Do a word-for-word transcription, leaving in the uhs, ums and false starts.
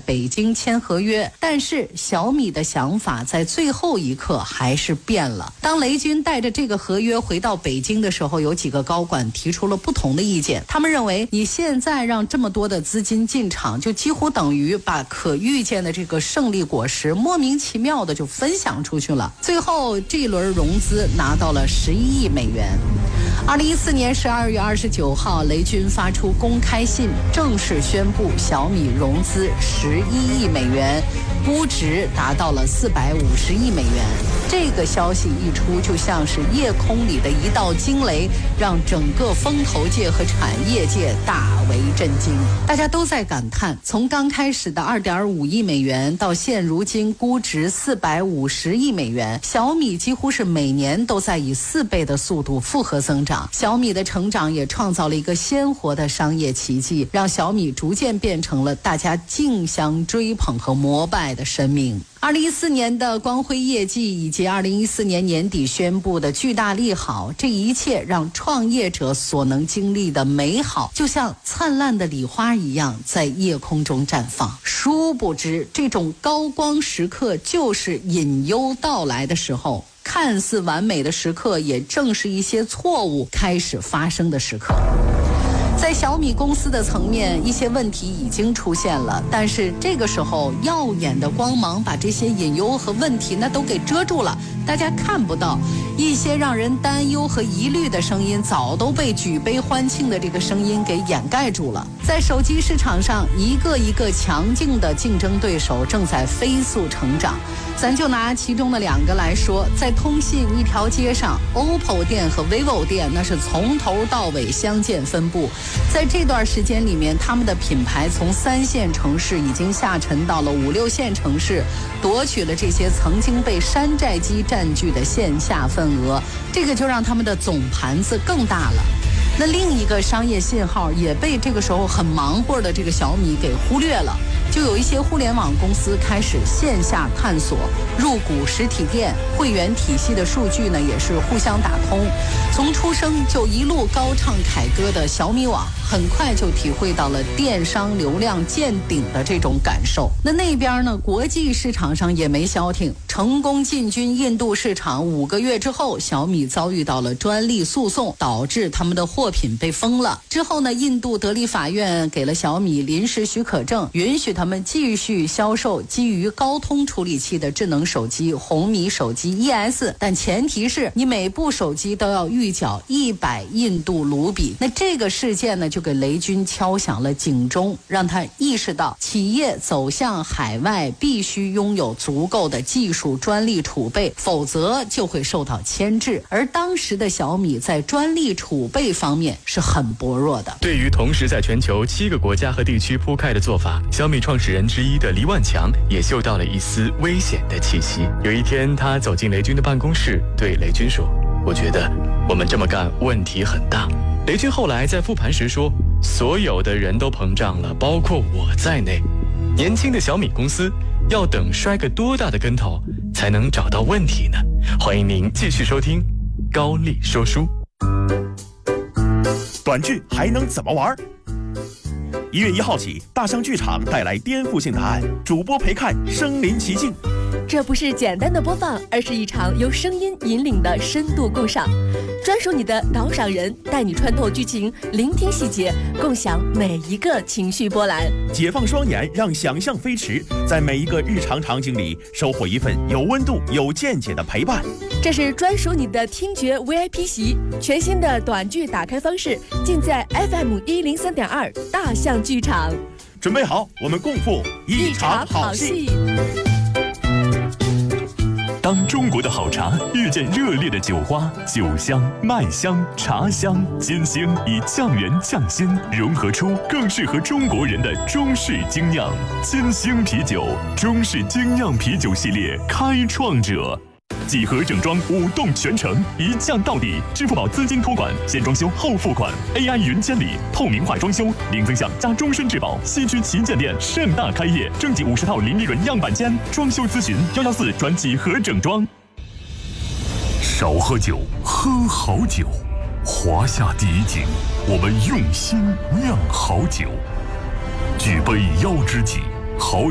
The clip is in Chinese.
北京签合约。但是小米的想法在最后一刻还是变了。当雷军带着这个合约回到北京的时候，有几个高管提出了不同的意见。他们认为你现在让这么多的资金进场，就几乎等于把可预见的这个胜利果实莫名其妙的就分享出去了。最后这一轮融资拿到了十一亿美元。二零一四年十二月二十九号，雷军发出公开信，正式宣布小米融资十一亿美元，估值达到了四百五十亿美元。这个消息一出，就像是夜空里的一道惊雷，让整个风投界和产业界大为震惊。大家都在感叹，从刚开始的二点五亿美元到现如今估值四百五十亿美元，小米几乎是每年都在以四倍的速度复合增长。小米的成长也创造了一个鲜活的商业奇迹，让小米逐渐变成了大家竞相追捧和膜拜的神明。二零一四年的光辉业绩以及二零一四年年底宣布的巨大利好，这一切让创业者所能经历的美好，就像灿烂的礼花一样，在夜空中绽放。殊不知，这种高光时刻就是隐忧到来的时候，看似完美的时刻，也正是一些错误开始发生的时刻。在小米公司的层面，一些问题已经出现了，但是这个时候耀眼的光芒把这些隐忧和问题呢都给遮住了，大家看不到。一些让人担忧和疑虑的声音早都被举杯欢庆的这个声音给掩盖住了。在手机市场上，一个一个强劲的竞争对手正在飞速成长。咱就拿其中的两个来说，在通信一条街上， O P P O 店和 vivo 店那是从头到尾相见分布。在这段时间里面，他们的品牌从三线城市已经下沉到了五六线城市，夺取了这些曾经被山寨机占据的线下份额，这个就让他们的总盘子更大了。那另一个商业信号也被这个时候很忙活的这个小米给忽略了，就有一些互联网公司开始线下探索，入股实体店，会员体系的数据呢也是互相打通。从出生就一路高唱凯歌的小米网，很快就体会到了电商流量见顶的这种感受。那那边呢，国际市场上也没消停，成功进军印度市场五个月之后，小米遭遇到了专利诉讼，导致他们的货品被封了。之后呢，印度得利法院给了小米临时许可证，允许他们继续销售基于高通处理器的智能手机红米手机 E S， 但前提是你每部手机都要预缴一百印度卢比。那这个事件呢，就给雷军敲响了警钟，让他意识到企业走向海外必须拥有足够的技术专利储备，否则就会受到牵制。而当时的小米在专利储备方面是很薄弱的。 对于同时在全球七个国家和地区铺开的做法，小米创始人之一的黎万强也嗅到了一丝危险的气息。有一天，他走进雷军的办公室，对雷军说：“我觉得我们这么干问题很大。”雷军后来在复盘时说：“所有的人都膨胀了，包括我在内。年轻的小米公司要等摔个多大的跟头才能找到问题呢？”欢迎您继续收听高丽说书。 短剧还能怎么玩？一月一号起，大象剧场带来颠覆性答案，主播陪看身临其境。 这不是简单的播放，而是一场由声音引领的深度共赏，专属你的导赏人，带你穿透剧情，聆听细节，共享每一个情绪波澜。 解放双眼，让想象飞驰，在每一个日常场景里收获一份有温度、有见解的陪伴。 这是专属你的听觉 V I P 席，全新的短剧打开方式，尽在 F M 一零三点二大象剧场。 准备好，我们共赴一场好戏。 当中国的好茶遇见热烈的酒花，酒香、麦香、茶香、金星以匠人匠心融合出更适合中国人的中式精酿。金星啤酒，中式精酿啤酒系列开创者。几何整装五动全程，一降到底。支付宝资金托管，先装修后付款 ，A I 云监理，透明化装修，零增项加终身质保。西区旗舰店盛大开业，征集五十套零利润样板间，装修咨询幺幺四转几何整装。少喝酒，喝好酒。华夏第一景，我们用心酿好酒。举杯邀知己，好